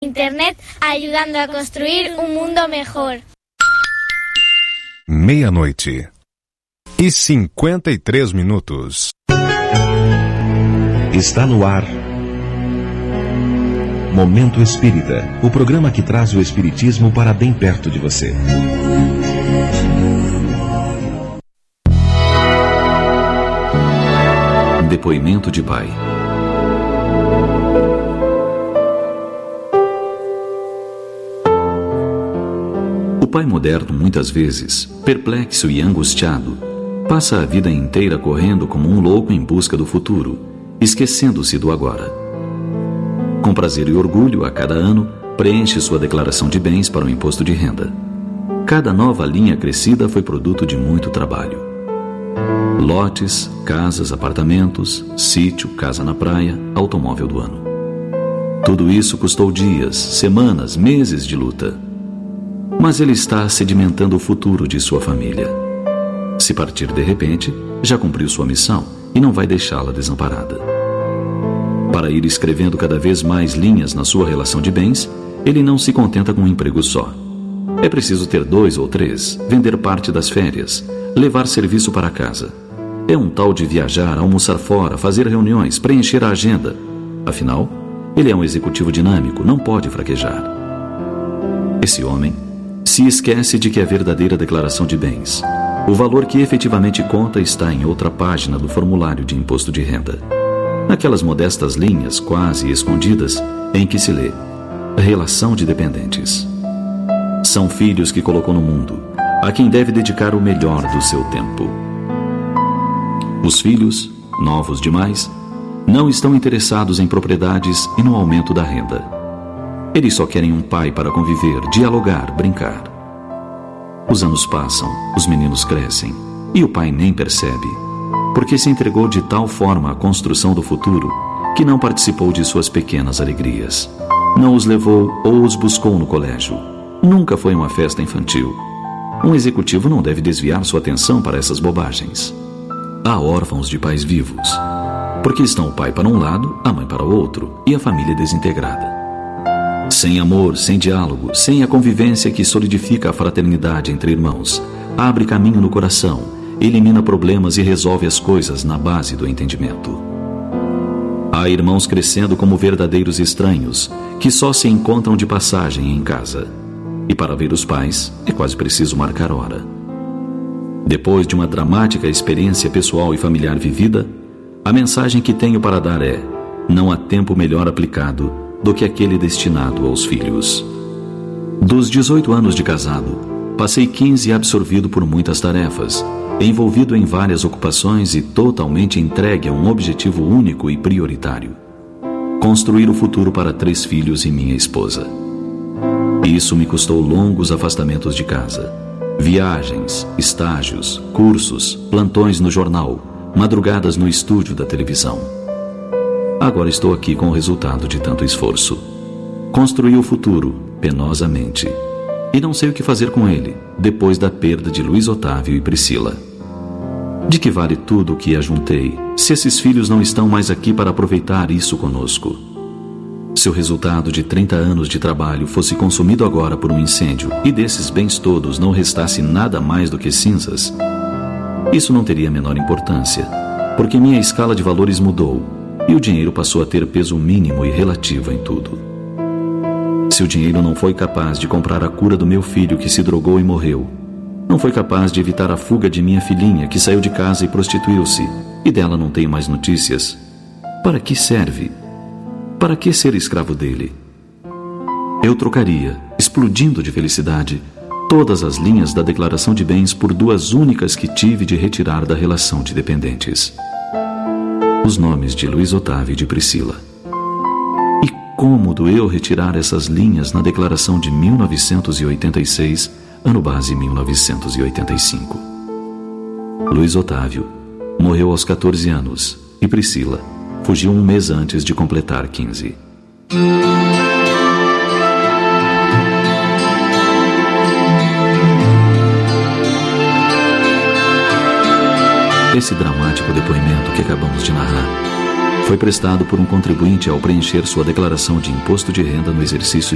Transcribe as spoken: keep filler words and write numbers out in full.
Internet ayudando a construir un mundo mejor. Meia-noite e cinquenta e três minutos. Está no ar Momento Espírita, o programa que traz o espiritismo para bem perto de você. Depoimento de pai. O pai moderno, muitas vezes, perplexo e angustiado, passa a vida inteira correndo como um louco em busca do futuro, esquecendo-se do agora. Com prazer e orgulho, a cada ano, preenche sua declaração de bens para o imposto de renda. Cada nova linha crescida foi produto de muito trabalho. Lotes, casas, apartamentos, sítio, casa na praia, automóvel do ano. Tudo isso custou dias, semanas, meses de luta. Mas ele está sedimentando o futuro de sua família. Se partir de repente, já cumpriu sua missão e não vai deixá-la desamparada. Para ir escrevendo cada vez mais linhas na sua relação de bens, ele não se contenta com um emprego só. É preciso ter dois ou três, vender parte das férias, levar serviço para casa. É um tal de viajar, almoçar fora, fazer reuniões, preencher a agenda. Afinal, ele é um executivo dinâmico, não pode fraquejar. Esse homem se esquece de que a verdadeira declaração de bens, o valor que efetivamente conta, está em outra página do formulário de imposto de renda. Naquelas modestas linhas, quase escondidas, em que se lê: relação de dependentes. São filhos que colocou no mundo, a quem deve dedicar o melhor do seu tempo. Os filhos, novos demais, não estão interessados em propriedades e no aumento da renda. Eles só querem um pai para conviver, dialogar, brincar. Os anos passam, os meninos crescem, e o pai nem percebe, porque se entregou de tal forma à construção do futuro que não participou de suas pequenas alegrias. Não os levou ou os buscou no colégio. Nunca foi uma festa infantil. Um executivo não deve desviar sua atenção para essas bobagens. Há órfãos de pais vivos, porque estão o pai para um lado, a mãe para o outro, e a família desintegrada. Sem amor, sem diálogo, sem a convivência que solidifica a fraternidade entre irmãos, abre caminho no coração, elimina problemas e resolve as coisas na base do entendimento. Há irmãos crescendo como verdadeiros estranhos, que só se encontram de passagem em casa. E para ver os pais, é quase preciso marcar hora. Depois de uma dramática experiência pessoal e familiar vivida, a mensagem que tenho para dar é: não há tempo melhor aplicado do que aquele destinado aos filhos. Dos dezoito anos de casado, passei quinze absorvido por muitas tarefas, envolvido em várias ocupações e totalmente entregue a um objetivo único e prioritário: construir o futuro para três filhos e minha esposa. Isso me custou longos afastamentos de casa, viagens, estágios, cursos, plantões no jornal, madrugadas no estúdio da televisão. Agora estou aqui com o resultado de tanto esforço. Construí o futuro, penosamente, e não sei o que fazer com ele, depois da perda de Luiz Otávio e Priscila. De que vale tudo o que ajuntei, se esses filhos não estão mais aqui para aproveitar isso conosco? Se o resultado de trinta anos de trabalho fosse consumido agora por um incêndio e desses bens todos não restasse nada mais do que cinzas, isso não teria a menor importância, porque minha escala de valores mudou e o dinheiro passou a ter peso mínimo e relativo em tudo. Se o dinheiro não foi capaz de comprar a cura do meu filho que se drogou e morreu, não foi capaz de evitar a fuga de minha filhinha que saiu de casa e prostituiu-se, e dela não tenho mais notícias, para que serve? Para que ser escravo dele? Eu trocaria, explodindo de felicidade, todas as linhas da declaração de bens por duas únicas que tive de retirar da relação de dependentes. Os nomes de Luiz Otávio e de Priscila. E como doeu retirar essas linhas na declaração de mil novecentos e oitenta e seis, ano base mil novecentos e oitenta e cinco. Luiz Otávio morreu aos catorze anos e Priscila fugiu um mês antes de completar quinze. Esse dramático depoimento que acabamos de narrar foi prestado por um contribuinte ao preencher sua declaração de imposto de renda no exercício